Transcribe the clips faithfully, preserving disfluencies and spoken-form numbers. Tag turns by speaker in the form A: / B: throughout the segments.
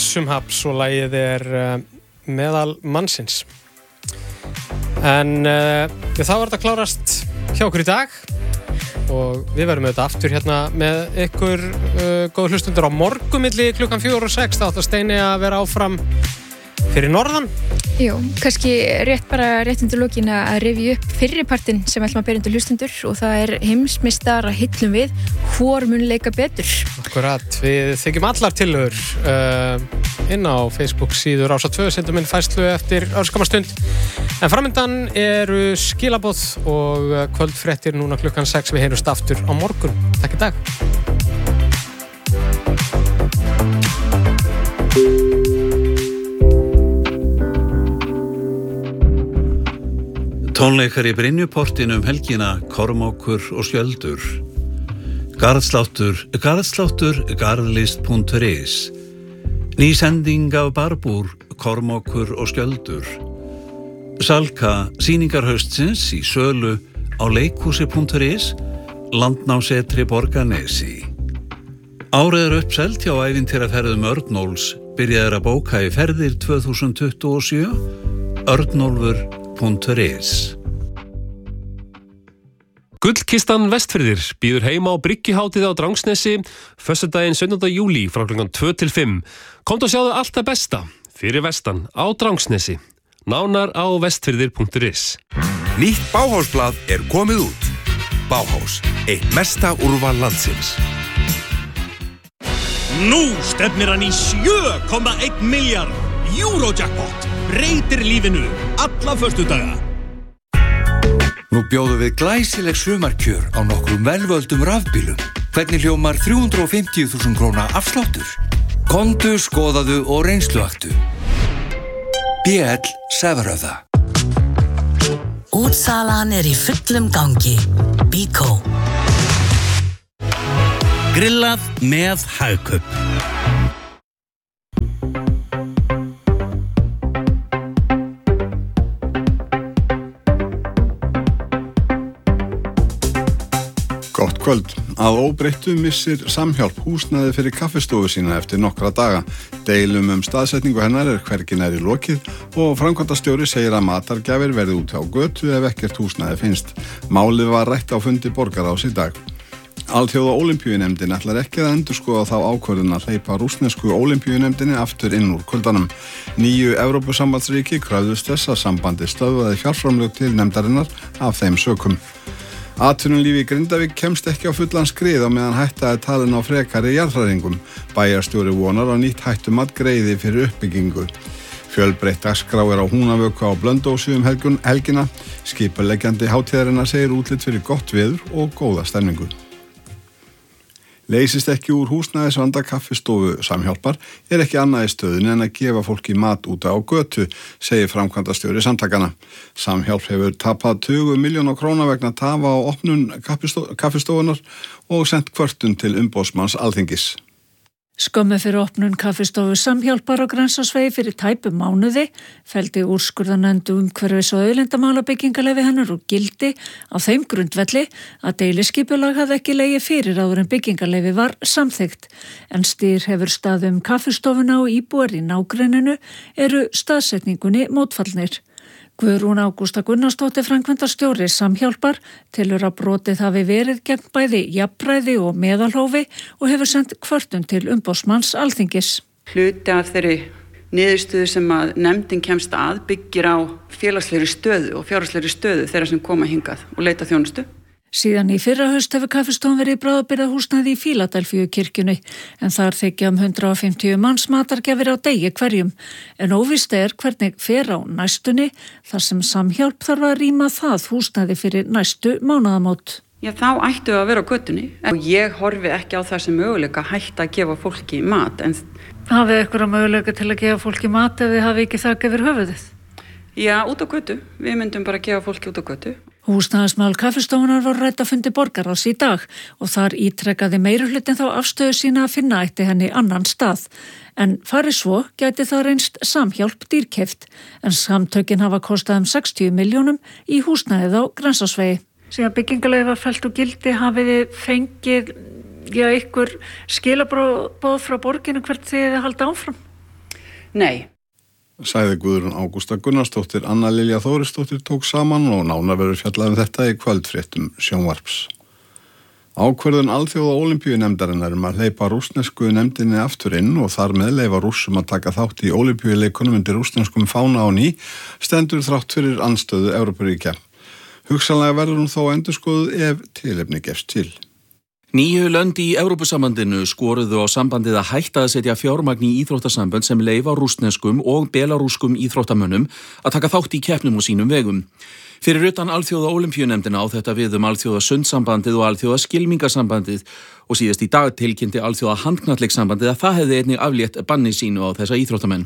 A: Hressumhaps og lagið er uh, Meðal mannsins. En uh, þá var þetta klárast hjá okkur í dag og við verðum auðvitað aftur hérna með ykkur uh, góð hlustundur á morgun milli klukkan fjögur og sex. Það átti að Steini að vera áfram fyrir norðan.
B: Jú, kannski rétt bara rétt undir lokin að rifja upp fyrripartinn sem ætlum að bera undir hlustundur og það er heimsmeistara hillum við hvor mun leika betur.
A: Akkurat, við þykjum allar tillögur uh, inn á Facebook síður Rásar tvö, sendum inn færslu eftir örskamma stund. En framundan eru skilaboð og kvöldfréttir núna klukkan sex. Við heyrumst aftur á morgun. Takk í dag.
C: Tónleikar í Brynjuportinu um helgina, Kormákur og Skjöldur. Garðsláttur, garðsláttur, garðlist punktur is. Ný sending af Barbúr, Kormákur og Skjöldur. Salka, sýningarhaustsins í sölu á leikhúsi punktur is, Landnámsetri Borgarnesi. Árið er uppselt hjá ævintýraferðum Örnólfs, byrjaðir að bóka í ferðir tvö þúsund tuttugu og sjö, örnólfur punktur is.
D: Gullkistan Vestfirðir býður heima á Bryggjuhátíð á Drangsnesi föstudaginn sautjánda júlí frá klukkan tvö til fimm. Komdu og sjáðu allt það besta fyrir vestan á Drangsnesi. Nánar á vestfirðir punktur is.
E: Nýtt Bauhausblað er komið út. Bauhaus, eitt mesta úrval landsins.
F: Nú stefnir hann í sjö komma einn milljarð. Eurojackpot breytir lífinu alla föstudaga.
G: Nú bjóðum við glæsileg sumarkjör á nokkrum velvöldum rafbílum. Hvernig hljómar þrjú hundruð og fimmtíu þúsund króna afsláttur? Komdu, skoðaðu og reynsluaktu. B L Severöða.
H: Útsalan er í fullum gangi. Bíkó.
F: Grillað með Hagkaup.
I: Gott kvöld. Að óbreyttu missir Samhjálp húsnæði fyrir kaffistofu sína eftir nokkra daga. Deilum um staðsetningu hennar er hvergi nær í lokið og framkvæmdastjóri segir að matargjafir verði út á götu ef ekkert húsnæði finnst. Málið var rætt á fundi borgarráðs í dag. Alþjóða Ólympíunefndin ætlar ekki að endurskoða þá ákvörðun að hleypa rússnesku Ólympíunefndinni aftur inn úr kuldanum. Níu Evrópusambandsríki kröfðust þess að sambandi stöðvaði fjárframlög til nefndarinnar af þeim sökum. Atvinnulífi í Grindavík kemst ekki á fullan skrið á meðan hætta er talin á frekari jarðhræringum. Bæjarstjóri vonar á nýtt hættumat greiði fyrir uppbyggingu. Fjölbreytt dagskrá er á Húnavöku á Blönduósi um helgina. Skipuleggjandi hátíðarinnar segir útlit fyrir gott veður og góða stemningu. Leysist ekki úr húsnæðisvanda kaffistofu Samhjálpar er ekki annað í stöðunni en að gefa fólki mat úti á götu, segir framkvæmdastjóri samtakana. Samhjálp hefur tapað tuttugu milljóna króna vegna tafa á opnun kaffistofunar og sendt kvörtun til umboðsmanns Alþingis.
J: Skömmu fyrir opnun kaffistofu Samhjálpar á Grensásvegi fyrir tæpum mánuði felldi úrskurðarnefnd umhverfis- og auðlindamála byggingarleyfi hennar úr gildi á þeim grundvelli að deiliskipulag hafði ekki legið fyrir áður en byggingarleyfi var samþykkt. En styr hefur staðið um kaffistofuna og íbúar í nágrenninu eru staðsetningunni mótfallnir. Guðrún Ágústa Gunnarsdóttir framkvæmdastjóri Samhjálpar telur að brotið hafi verið gegn bæði jafnræði og meðalhófi og hefur sendt kvörtun til umboðsmanns Alþingis.
K: Hluti af þeirri niðurstöðu sem að nefndin kemst að byggir á félagslegri stöðu og fjárhagslegri stöðu þeirra sem koma hingað og leita þjónustu.
J: Síðan í fyrra haust hefur kaffistofan verið í bráðabirgðahúsnæði í Fíladelfíu kirkjunni en þar þykja um hundrað og fimmtíu manns matargjafir á degi hverjum. En óvíst er hvernig fer á næstunni þar sem Samhjálp þarf að rýma það húsnæði fyrir næstu mánaðamót.
K: Já, þá ættu að vera á götunni og ég horfi ekki á það sem möguleika hætta að gefa fólki mat. En...
J: Hafið ykkur að möguleika til að gefa fólki mat ef þið hafi ekki þakka yfir höfuðið?
K: Já, út á götu. Við myndum bara gefa fólki út á götu.
J: Húsnæðismál kaffistofunar var rædd á fundi borgarráðs í dag og þar ítrekkaði meirihlutin þá afstöðu sína að finna ætti henni annan stað. En fari svo gæti það reynst Samhjálp dýrkeypt en samtökin hafa kostað um sextíu milljónum í húsnæðið á Grensásvegi. Síðan byggingarleyfi var fellt úr gildi hafið þið fengið já, ykkur skilaboð frá borginu hvert þið halda áfram?
K: Nei.
I: Sæði Guðrún Ágústa Gunnarsdóttir, Anna Lilja Þórisdóttir tók saman og nánar verður fjallað um þetta í kvöldfréttum sjónvarps. Ákvörðun Alþjóða Ólympíunefndarinnar um að hleypa rússnesku nefndinni aftur inn og þar með leyfa Rússum að taka þátt í Ólympíuleikunum undir rússneskum fána á ný stendur þrátt fyrir andstöðu Evrópuríkja. Hugsanlega verður hún þó endurskoðuð ef tilefni gefst til.
L: Níu lönd í Evrópusambandinu skoruðu á sambandið að hætta að setja fjármagn í íþróttasambönd sem leyfa rússneskum og belarúskum íþróttamönnum að taka þátt í keppnum og sínum vegum. Fyrir utan Alþjóða Ólympíunefndina á þetta við um Alþjóða sundsambandið og Alþjóða skylmingasambandið og síðast í dag tilkynnti Alþjóða handknattleikssambandið að það hefði einnig aflétt banni sínu á þessa íþróttamenn.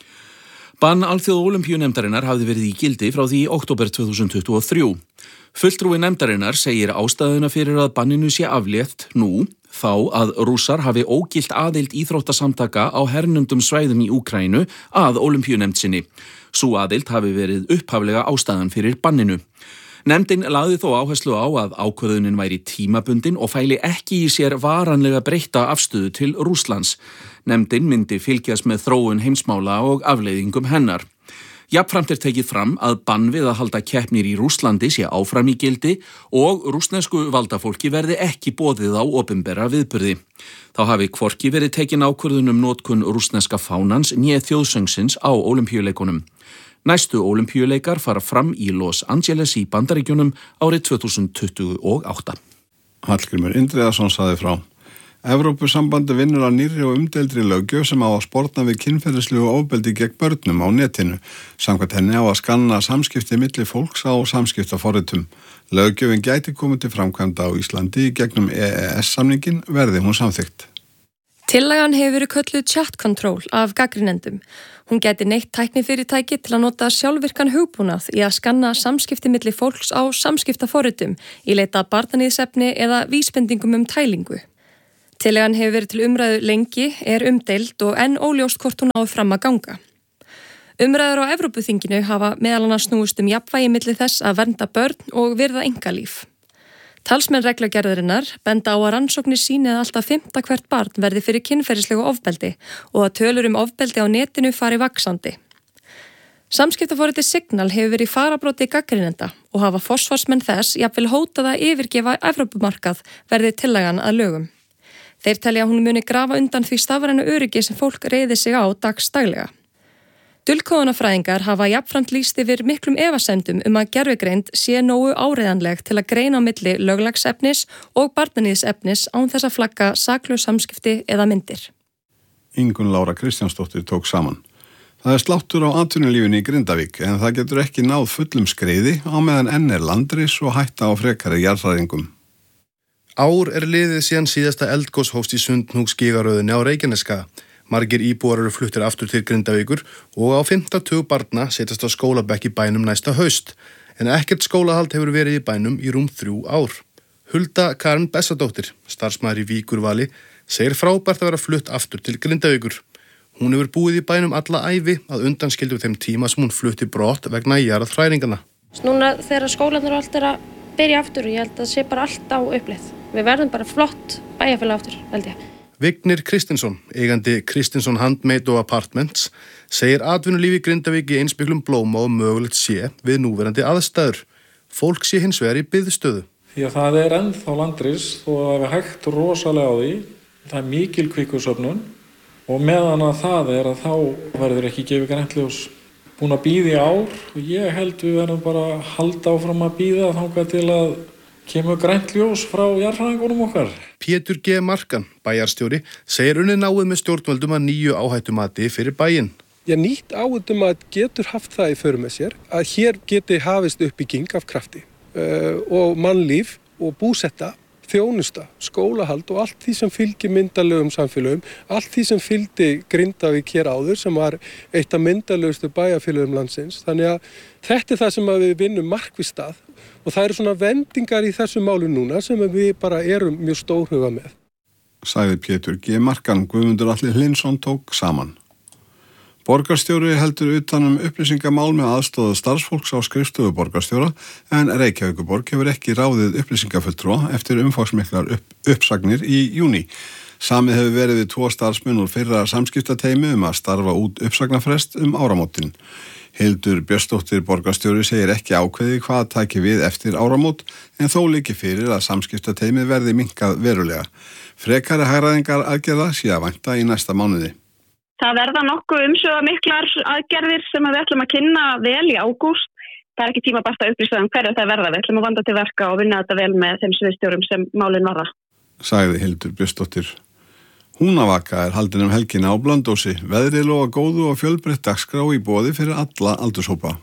L: Bann Alþjóða Ólympíunefndarinnar hafði verið í gildi frá því í október tvö þúsund tuttugu og þrjú. Fulltrúi nefndarinnar segir ástæðuna fyrir að banninu sé aflétt nú þá að Rússar hafi ógilt aðild íþróttasamtaka á hernumdum svæðum í Úkraínu að Ólympíunefnd sinni. Sú aðild hafi verið upphaflega ástæðan fyrir banninu. Nefndin lagði þó áherslu á að ákvörðunin væri tímabundin og fæli ekki í sér varanlega breytta afstöðu til Rússlands. Nefndin myndi fylgjast með þróun heimsmála og afleiðingum hennar. Jafnframt er tekið fram að bann við að halda keppnir í Rússlandi sé áfram í gildi og rússnesku valdafólki verði ekki boðið á opinbera viðburði. Þá hafi hvorki verið tekin ákvörðun um notkun rússneska fánans né þjóðsöngsins á Ólympíuleikunum. Næstu Ólympíuleikar fara fram í Los Angeles í Bandaríkjunum árið tvö þúsund tuttugu og átta.
I: Hallgrímur Indriðason sagði frá. Evrópusambandi vinnur að nýrri og umdeildri löggjöf sem á að sporna við kynferðislegu ofbeldi gegn börnum á netinu. Samkvæmt henni á að skanna samskipti milli fólks á samskiptaforritum. Löggjöfin gæti komið til framkvæmda á Íslandi í gegnum E E S-samningin verði hún samþykkt.
M: Tillagan hefur verið kölluð chat control af gagnrýnendum. Hún gæti neytt tæknifyrirtæki til að nota sjálfvirkan hugbúnað í að skanna samskipti milli fólks á samskiptaforritum í leita barnaníðsefni eða vísbendingum um tælingu. Tillagan hefur verið til umræðu lengi, er umdeild og enn óljóst hvort hún áður fram að ganga. Umræður á Evrópuþinginu hafa meðal annars snúist um jafnvægi milli þess að vernda börn og virða einkalíf. Talsmenn reglugerðarinnar benda á að rannsóknir sýni að alltaf fimmta hvert barn verði fyrir kynferðislegu ofbeldi og að tölur um ofbeldi á netinu fari vaxandi. Samskiptaforritið Signal hefur verið í farabróti gagnrýnenda og hafa forsvarsmenn þess jafnvel hótað að yfirgefa Evrópumarkað verði tillagan að lögum. Þeir telja að hún muni grafa undan því stafrænu öryggi sem fólk reiði sig á dagsdaglega. Dulkóðunarfræðingar hafa jafnframt lýst yfir miklum efasemdum um að gervigreind sé nógu áreiðanleg til að greina á milli löglagsefnis og barnaníðsefnis án þess að flagga saklaus samskipti eða myndir.
I: Ingunn Lára Kristjánsdóttir tók saman. Það er sláttur á atvinnulífinu í Grindavík en það getur ekki náð fullum skreiði á meðan enn er landris og hætta á frekari jarðhræringum.
N: Ár er liðið síðan síðasta eldgos hófst í Sundhnúksgígaröðinni á Reykjaneskaga. Margir íbúar eru fluttir aftur til Grindavíkur og á fimmta tug barna setjast á skólabekk í bænum næsta haust, en ekkert skólahald hefur verið í bænum í rúm þrjú ár. Hulda Karen Bessadóttir, starfsmaður í Víkurvali, segir frábært að vera flutt aftur til Grindavíkur. Hún hefur búið í bænum alla ævi að undanskildu þeim tíma sem hún flutti brott vegna jarðhræringanna.
O: Núna þegar skólanir og allt er að byrja aftur og ég held að það sé bara allt á uppleið. Við verðum bara flott bæjarfélag aftur, held ég.
N: Vignir Kristinsson, eigandi Kristinsson Handmade og Apartments, segir atvinnulífi í Grindavík í eins miklum blóma og mögulegt sé við núverandi aðstæður. Fólk sé hins vegar í biðstöðu.
P: Því að það er ennþá landris og það er hægt rosalega á því. Það er mikil kvikkusöfnun og meðan að það er að þá verður ekki gefið grænt ljós. Búin að bíða í ár og ég held við verðum bara að halda áfram að bíða þangað til að kemur grænt ljós frá jarðhræringunum okkar.
N: Pétur G. Markan, bæjarstjóri, segir unnið náið með stjórnvöldum að nýju áhættumati fyrir bæinn.
Q: Já, nýtt áhættumat getur haft það í för með sér að hér geti hafist uppbygging af krafti uh, og mannlíf og búsetta, þjónusta, skólahald og allt því sem fylgir myndarlegum samfélögum, allt því sem fylgdi Grindavík hér áður sem var eitt af myndarlegustu bæjarfélögum landsins. Þannig að þetta er það sem við vinnum markvisst að og það eru svona vendingar í þessu málu núna sem við bara erum mjög stórhuga með.
I: Sagði Pétur G. Markan, Guðmundur Atli Hlinsson tók saman. Borgarstjóri heldur utan um upplýsingamál með aðstoð starfsfólks á skrifstofu borgarstjóra en Reykjavíkurborg hefur ekki ráðið upplýsingafulltrúa eftir umfangsmiklar upp, uppsagnir í júní. Samið hefur verið við tvo starfsmenn úr fyrra samskiptateymi um að starfa út uppsagnarfrest um áramótin. Hildur Björnsdóttir borgarstjóri segir ekki ákveði hvað taki við eftir áramót en þó liggi fyrir að samskiptateymið verði minnkað verulega. Frekari hagræðingar aðgerða sé að vænta í næsta mánuði.
R: Það verða nokkuð umsvifamiklar aðgerðir sem við ætlum að kynna vel í ágúst. Það er ekki tímabært að upplýsa um hverju það verða. Við ætlum að vanda til verka og vinna þetta vel með þeim sviðsstjórum sem málin varða.
I: Sagði Hildur Björnsdóttir. Húnavaka er haldin um helgina á Blönduósi. Veðrið lofa góðu og fjölbreytt dagskrá í boði fyrir alla aldurshópa.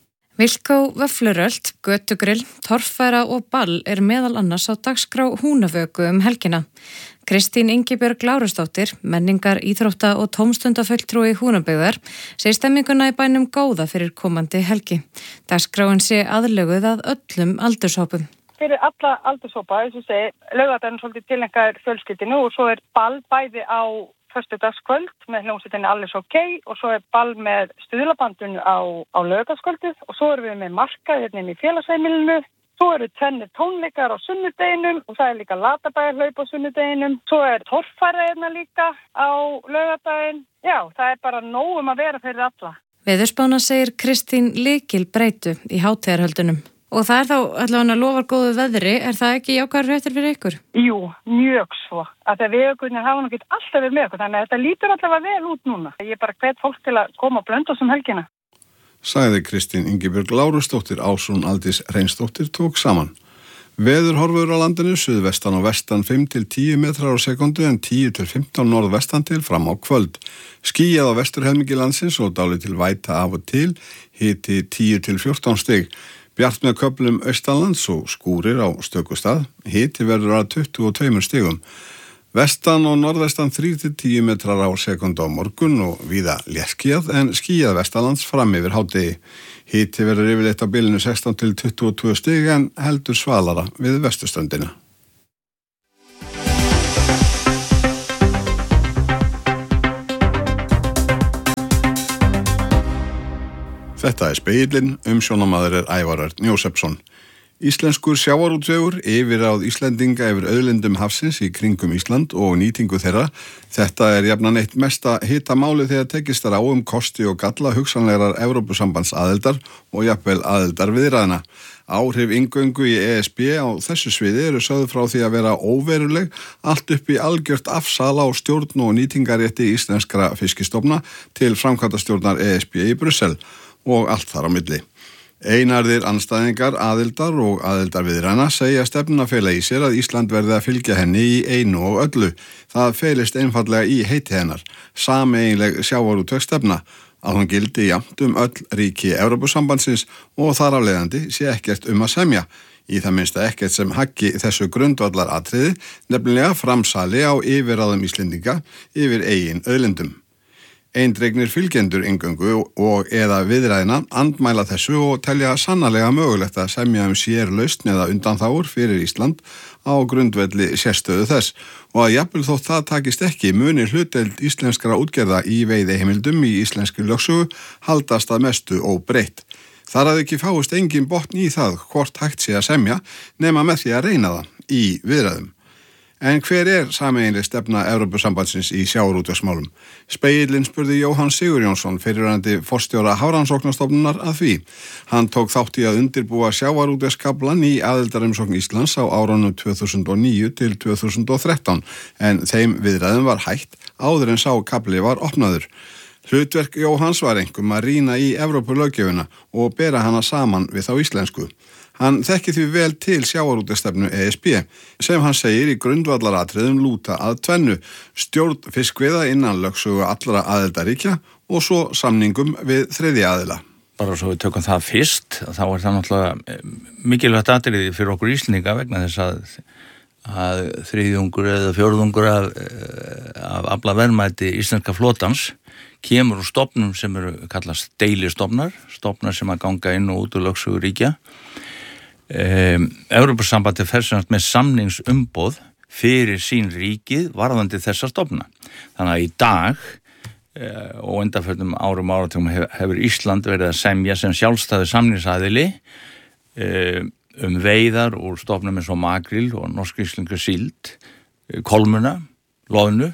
S: Vilkó, vöffluröld, götugrill, torffæra og ball er meðal annars á dagskrá Húnavöku um helgina. Kristín Ingibjörg Lárusdóttir, menningar, íþrótta og tómstundafulltrúi Húnabyggðar, segir stemminguna í bænum góða fyrir komandi helgi. Dagskráin sé aðlöguð að öllum aldurshópum. Fyrir alla aldurshópa, eins og segi, laugardagurinn svolítið tileinkaður fjölskyldinu og svo er ball bæði á föstudagskvöld með hljómsveitinni Alles OK og svo er ball með stuðlabandinu á, á laugardagskvöldið og svo erum við með markað hérna í félagsheimilinu. Svo eru tvennir tónleikar á sunnudeginum og það er líka latabæjarhlaup á sunnudeginum. Svo er torffæra hérna líka á laugardaginn. Já, það er bara nóg um að vera fyrir alla. Veðurspána segir Kristín lykil breytu í hátíðarhöldunum. Og það er þá allavega lofar góðu veðri, er það ekki jákvæðar fréttir fyrir ykkur? Jú, mjög svo. Að það veðurgunnir hafa nú ekki alltaf verið með okkur, þannig að þetta lítur allavega vel út núna. Ég er bara hvet fólk til að koma og blönda um helgina.
I: Sagði Kristín Ingibjörg Lárusdóttir, Ásrún Aldís Reynsdóttir tók saman. Veðurhorfur á landinu, suðvestan og vestan fimm til tíu metrar á sekundu en tíu til fimmtán norðvestan til fram á kvöld. Skýjað á vesturhelmingi landsins og dálítil væta af og til, hiti tíu til fjórtán stig. Bjart með köflum austanlands og skúrir á stökustað, hiti verður að tuttugu og tveimur stigum. Vestan og norðvestan þrír til tíu metrar á sekundu á morgun og víða léttskýjað en skýjað vestanlands fram yfir hádegi. Hiti verður yfirleitt á bilinu sextán til tuttugu og tvö stig en heldur svalara við vesturströndina. Þetta er Spegillinn, umsjónamaður er Ævar Örn Jósepsson. Íslenskur sjávarútvegur yfirráð Íslendinga yfir auðlindum hafsins í kringum Ísland og nýtingu þeirra. Þetta er jafnan eitt mesta hitamáli þegar tekist þar á um kosti og galla hugsanlegar Evrópusambands aðildar og jafnvel aðildar viðræðna. Áhrif inngöngu í E S B á þessu sviði eru sögð frá því að vera óveruleg allt upp í algjört afsala á stjórn og nýtingarétti íslenskra fiskistofna til framkvæmdastjórnar E S B í Brussel og allt þar á milli. Einarðir andstæðingar aðildar og aðildar viðræðna segja stefnuna fela í sér að Ísland verði að fylgja henni í einu og öllu. Það felist einfallega í heiti hennar, sameiginleg sjávarútvegsstefna, að hún gildi jafnt um öll ríki Evrópusambandsins og þar af leiðandi sé ekkert um að semja. Í það minnsta ekkert sem haggi þessu grundvallar atriði, nefnilega framsali á yfirráðum Íslendinga yfir eigin auðlindum. Eindregnir fylgjendur inngöngu og eða viðræðina andmæla þessu og telja sannarlega mögulegt að semja um sérlausn eða undanþágur fyrir Ísland á grundvelli sérstöðu þess og að jafnvel þótt það takist ekki muni hlutdeild íslenskra útgerða í veiðiheimildum í íslenskri lögsögu haldast að mestu óbreytt. Þar að ekki fáist engin botn í það hvort hægt sé að semja nema með því að reyna það í viðræðum. En hver er sameiginleg stefna Evrópusambandsins í sjávarútvegsmálum? Spegillinn spurði Jóhann Sigurjónsson, fyrrverandi forstjóra Hafrannsóknastofnunar að því. Hann tók þátt í að undirbúa sjávarútvegskaflann í aðildarumsókn Íslands á árunum tvö þúsund og níu til tvö þúsund og þrettán, en þeim viðræðum var hætt áður en sá kafli var opnaður. Hlutverk Jóhanns var einkum að rýna í Evrópulöggjöfina og bera hana saman við þá íslensku. Hann þekki því vel til sjávarútvegsstefnu E S B sem hann segir í grundvallaratriðum lúta að tvennu, stjórn fiskveiða innan lögsögu allra aðildaríkja og svo samningum við þriðja aðila.
T: Bara svo við tökum það fyrst, þá er það náttúrulega mikilvægt atriði fyrir okkur Íslendinga vegna þess að, að þriðjungur eða fjórðungur af, af aflaverðmæti íslenska flotans kemur úr stofnum sem eru kallast deilistofnar, stofnar sem að ganga inn og út úr lögsögu ríkja. Um, Evrópusambandi fer semst með samningsumboð fyrir sín ríkið varðandi þessa stofna. Þannig að í dag uh, og undanförnum árum áratugum hef, hefur Ísland verið að semja sem sjálfstæður samningsaðili uh, um veiðar úr stofnum eins og makril og norsk-íslensku síld, uh, kolmuna loðnu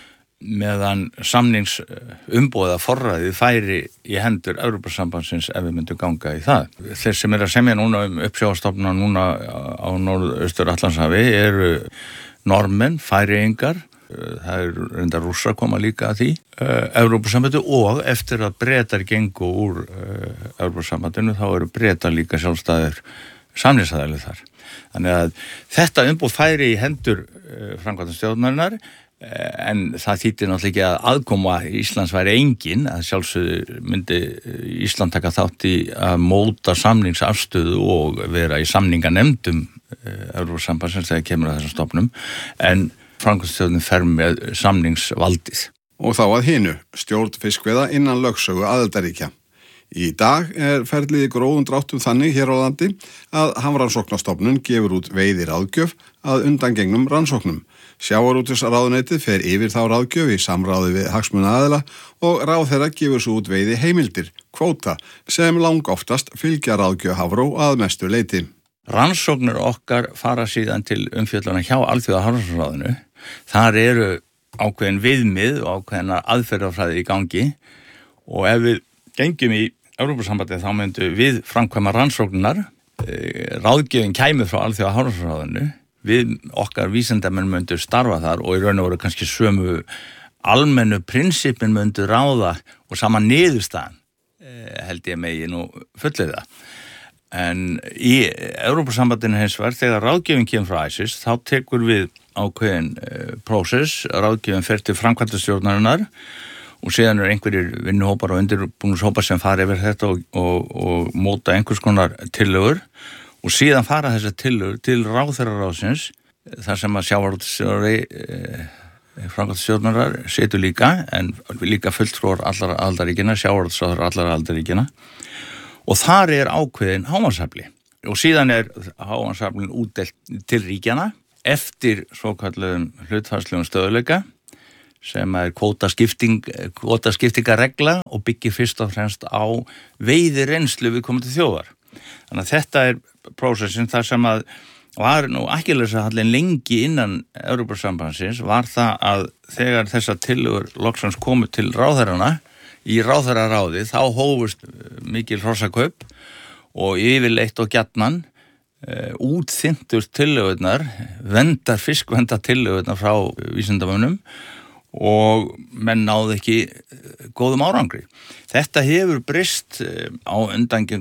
T: meðan samningsumboða forræðið færi í hendur Evrópusambandsins ef við myndum ganga í það. Þeir sem er að semja núna um uppsjávarstofnana núna á Norðaustur-Atlantshafi eru Normenn, Færeyingar, það er reyndar Rússar koma líka að því, Evrópusambandið og eftir að Bretar gengu úr Evrópusambandinu þá eru Bretar líka sjálfstæðir samningsaðilar þar. Þannig að þetta umboð færi í hendur framkvæmdastjórnarinnar en það þýddi náttúrulega ekki að aðkoma Íslands væri engin, að sjálfsögðu myndi Ísland taka þátt í að móta samningsafstöðu og vera í samninganefndum Evrópusambandsins þegar kemur að þessum stofnum, en framkvæmdastjórnin fer með samningsvaldið.
I: Og þá að hinu, stjórn fiskveiða innan lögsögu aðildarríkja. Í dag er ferlið í grófum dráttum þannig hér á landi að Hafrannsóknastofnun gefur út veiðiráðgjöf að undangengnum rannsóknum. Sjávarútvegsráðuneytið fer yfir þá ráðgjöf í samráði við hagsmunaaðila og ráðherra gefur svo út veiði heimildir, kvóta, sem langoftast fylgja ráðgjöf Hafró að mestu leyti.
T: Rannsóknir okkar fara síðan til umfjöllana hjá Alþjóða Hafrannsóknaráðinu. Þar eru ákveðin viðmið og ákveðina aðferðafræði í gangi og ef við gengjum í Evrópusambandið þá myndum við framkvæma rannsóknar, ráðgjöfin kæmi frá Alþjóða Hafrannsóknaráðinu, við okkar vísindamenn myndum starfa þar og í raun og veru kannski sömu almennu prinsipin myndum ráða og sama niðurstaðan held ég megi nú fullið það. En í Evrópusambandinu hins vegar þegar ráðgjöfin kemur frá ICES þá tekur við ákveðin prósess, ráðgjöfin fer til framkvæmdastjórnarinnar og síðan er einhverjir vinnuhópar og undirbúningshópar sem fara yfir þetta og, og, og móta einhvers konar tillögur og síðan fara þessar tillögur til ráðherraráðsins þar sem að sjávarútvegsstjóri eh, framkvæmdastjórnarinnar situr líka en líka fulltrúar allar aðildarríkjanna, sjávarútvegsráðherrar allar aðildarríkjanna og þar er ákveðin hámarksafli og síðan er hámarksaflin útdeilt til ríkjanna eftir svokallaðum hlutfallslegum stöðuleika sem er kvótaskipting, kvótaskiptingaregla og byggir fyrst og fremst á veiðireynslu viðkomandi þjóðar. Þannig að þetta er prósessin þar sem að var nú akkilesarhallinn lengi innan Evrópusambandsins var það að þegar þessar tillögur loksins komu til ráðherrana í ráðherraráði þá hófust mikil hrossakaup og yfirleitt og gjarnan uh, útþyntust tillögurnar, vendar fiskvendar tillögurnar frá vísindamönnum og menn náðu ekki góðum árangri. Þetta hefur breyst á undangengnum